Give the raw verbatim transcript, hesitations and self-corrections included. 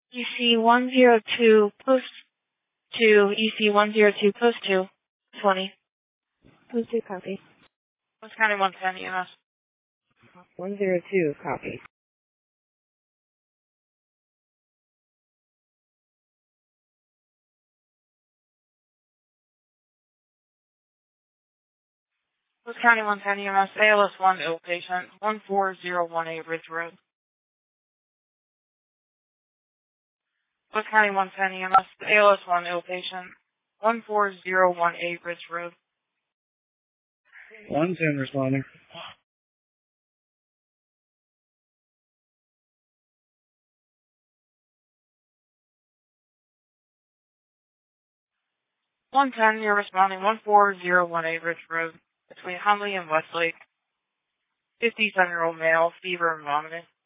E C one zero two, post two, E C one zero two, post two, twenty. Post two, copy. West County one ten E M S. one zero two, copy. West County one ten E M S, A L S one ill patient, one four zero one eight Ridge Road. West County one ten E M S, A L S one ill patient, one four zero one eight Ridge Road. one ten responding. one ten, you're responding, one four zero one eight Ridge Road, between Hunley and Westlake. fifty-seven-year-old male, fever and vomiting.